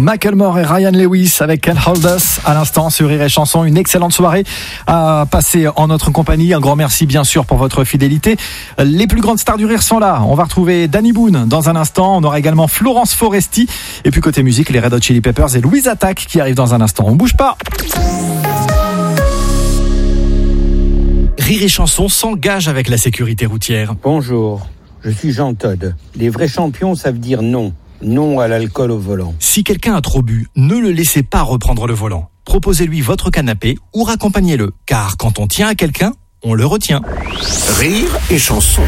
Macklemore et Ryan Lewis avec Can't Hold Us à l'instant sur Rire et Chanson. Une excellente soirée à passer en notre compagnie. Un grand merci bien sûr pour votre fidélité. Les plus grandes stars du rire sont là. On va retrouver Danny Boone dans un instant. On aura également Florence Foresti. Et puis côté musique, les Red Hot Chili Peppers et Louise Attaque qui arrivent dans un instant. On bouge pas. Rire et Chanson s'engage avec la sécurité routière. Bonjour, je suis Jean Todt. Les vrais champions savent dire non. Non à l'alcool au volant. Si quelqu'un a trop bu, ne le laissez pas reprendre le volant. Proposez-lui votre canapé ou raccompagnez-le. Car quand on tient à quelqu'un, on le retient. Rire et Chanson.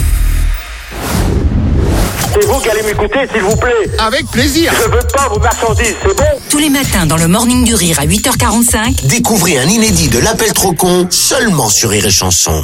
C'est vous qui allez m'écouter, s'il vous plaît. Avec plaisir. Je veux pas vos marchandises, c'est bon? Tous les matins dans le Morning du Rire à 8h45. Découvrez un inédit de l'appel trop con seulement sur Rire et Chanson.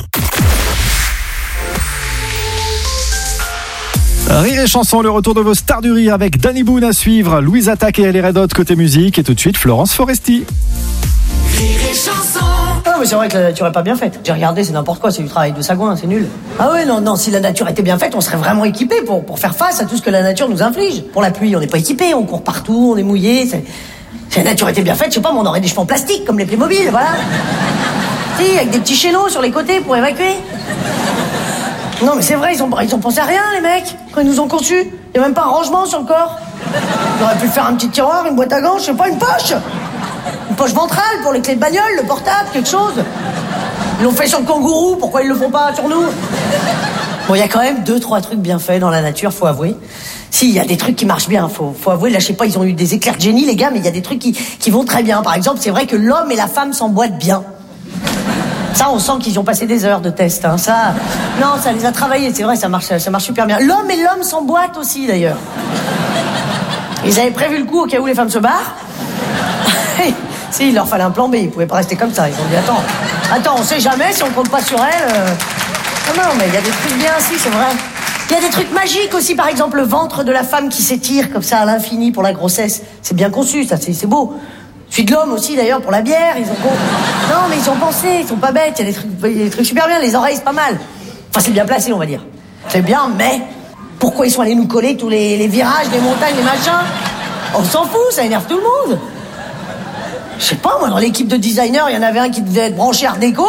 Rire et Chanson, le retour de vos stars du rire avec Danny Boone à suivre, Louise Attaque et les Red Hot côté musique et tout de suite Florence Foresti. Rire et Chanson. Ah mais c'est vrai que la nature est pas bien faite. J'ai regardé, c'est n'importe quoi, c'est du travail de sagouin, c'est nul. Ah ouais, non, si la nature était bien faite, on serait vraiment équipé pour faire face à tout ce que la nature nous inflige. Pour la pluie, on n'est pas équipé, on court partout, on est mouillé. Si la nature était bien faite, je sais pas, on aurait des cheveux en plastique comme les Playmobil, voilà. Si, avec des petits chaînons sur les côtés pour évacuer. Non mais c'est vrai, ils ont pensé à rien les mecs, quand ils nous ont conçus. Il y a même pas un rangement sur le corps. Ils auraient pu faire un petit tiroir, une boîte à gants, je sais pas, une poche. Une poche ventrale pour les clés de bagnole, le portable, quelque chose. Ils l'ont fait sur le kangourou, pourquoi ils le font pas sur nous? Bon, il y a quand même 2-3 trucs bien faits dans la nature, faut avouer. Si, il y a des trucs qui marchent bien, faut avouer. Là, je sais pas, ils ont eu des éclairs de génie les gars, mais il y a des trucs qui vont très bien. Par exemple, c'est vrai que l'homme et la femme s'emboîtent bien. Ça, on sent qu'ils ont passé des heures de test. Hein. Ça les a travaillés. C'est vrai, ça marche super bien. L'homme et l'homme s'emboîtent aussi, d'ailleurs. Ils avaient prévu le coup au cas où les femmes se barrent. Si, il leur fallait un plan B. Ils pouvaient pas rester comme ça. Ils ont dit attends, on sait jamais si on compte pas sur elle. Non, mais il y a des trucs bien, si, c'est vrai. Il y a des trucs magiques aussi, par exemple le ventre de la femme qui s'étire comme ça à l'infini pour la grossesse. C'est bien conçu, ça, c'est beau. Celui de l'homme aussi d'ailleurs pour la bière, Non mais ils ont pensé, ils sont pas bêtes, il y a des trucs super bien, les oreilles c'est pas mal. Enfin c'est bien placé on va dire. C'est bien mais pourquoi ils sont allés nous coller tous les virages, les montagnes, les machins? On s'en fout, ça énerve tout le monde. Je sais pas moi, dans l'équipe de designers, il y en avait un qui devait être branché art déco.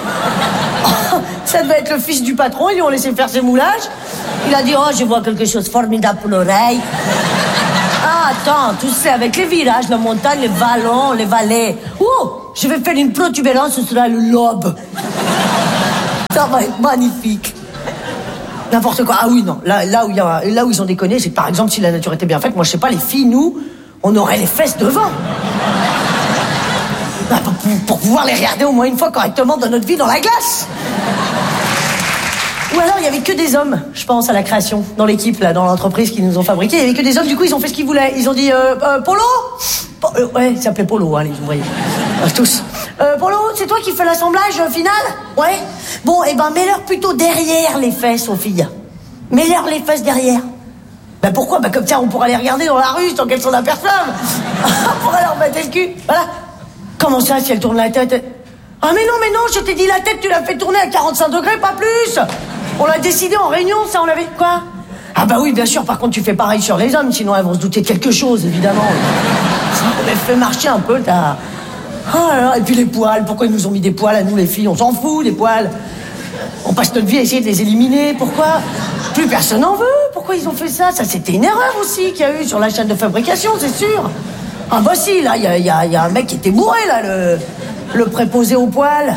Ça devait être le fils du patron, ils lui ont laissé faire ses moulages. Il a dit oh je vois quelque chose de formidable pour l'oreille. Ah, attends, tu sais, avec les virages, la montagne, les vallons, les vallées. Oh, je vais faire une protubérance, ce sera le lobe. Ça va être magnifique. N'importe quoi. Ah oui, non. Là où ils ont déconné, c'est que par exemple, si la nature était bien faite, moi, je sais pas, les filles, nous, on aurait les fesses devant. Pour pouvoir les regarder au moins une fois correctement dans notre vie dans la glace. Ou alors il y avait que des hommes, je pense à la création, dans l'équipe, là, dans l'entreprise qui nous ont fabriqué. Il y avait que des hommes, du coup ils ont fait ce qu'ils voulaient. Ils ont dit Polo ouais, il s'appelait Polo, hein, les ouvriers. Tous. Polo, c'est toi qui fais l'assemblage final? Ouais. Bon, mets-leur plutôt derrière les fesses aux filles. Mets-leur les fesses derrière. Pourquoi? Comme ça on pourra les regarder dans la rue sans qu'elles s'en aperçoivent. On pourra leur mettre le cul. Voilà. Comment ça si elles tournent la tête? Ah mais non, je t'ai dit la tête, tu l'as fait tourner à 45 degrés, pas plus. On l'a décidé en réunion, ça, on l'avait... Quoi? Ah bah oui, bien sûr, par contre, tu fais pareil sur les hommes, sinon elles vont se douter de quelque chose, évidemment. On les fait marcher un peu, là. Oh là là, et puis les poils, pourquoi ils nous ont mis des poils à nous, les filles? On s'en fout, des poils. On passe notre vie à essayer de les éliminer, pourquoi? Plus personne n'en veut, pourquoi ils ont fait ça? Ça, c'était une erreur aussi qu'il y a eu sur la chaîne de fabrication, c'est sûr. Ah bah si, là, il y a un mec qui était bourré, là, le préposé aux poils.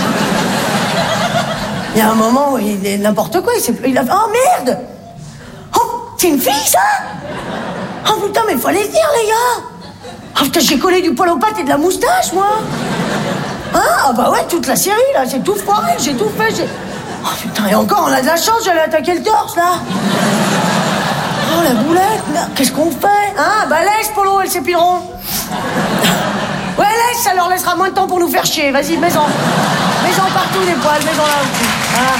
Il y a un moment où il est n'importe quoi, il a fait... Oh merde! Oh, c'est une fille ça? Oh putain, mais il faut aller le dire les gars! Oh putain, j'ai collé du poil aux pattes et de la moustache moi! Ah bah ouais, toute la série là, j'ai tout foiré, j'ai tout fait, Oh putain, et encore on a de la chance, j'allais attaquer le torse là! Oh la boulette, qu'est-ce qu'on fait? Hein? Bah laisse Polo, elles s'épileront! Ouais laisse, ça leur laissera moins de temps pour nous faire chier, vas-y, mets-en partout des poils, mets-en là aussi. Voilà.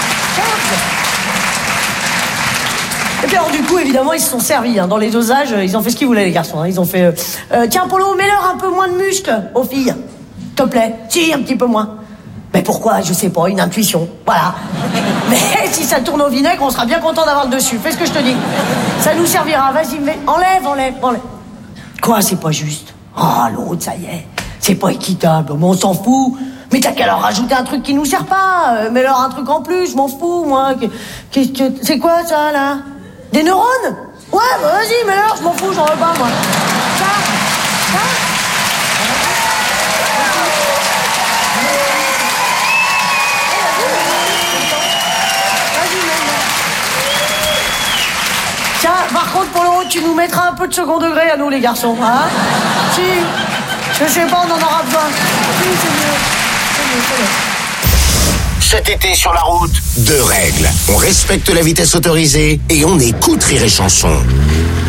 Et puis alors du coup évidemment ils se sont servis dans les dosages, ils ont fait ce qu'ils voulaient les garçons, hein. Ils ont fait tiens Polo, mets-leur un peu moins de muscles aux filles, s'il te plaît. Si, un petit peu moins. Mais pourquoi? Je sais pas, une intuition, voilà. Mais si ça tourne au vinaigre, on sera bien content d'avoir le dessus. Fais ce que je te dis, ça nous servira. Vas-y, enlève. Quoi, c'est pas juste? Oh, l'autre, ça y est. C'est pas équitable, mais on s'en fout. Mais t'as qu'à leur rajouter un truc qui nous sert pas. Mets-leur un truc en plus, je m'en fous, moi. C'est quoi, ça, là? Des neurones? Ouais, bah vas-y, mets-leur, je m'en fous, j'en veux pas, moi. Ça? Tiens, par contre, pour l'euro, tu nous mettras un peu de second degré à nous, les garçons, hein? Si. Je sais pas, on en aura besoin. Si, c'est mieux. C'est mieux. Cet été sur la route, 2 règles. On respecte la vitesse autorisée et on écoute Rire et Chanson.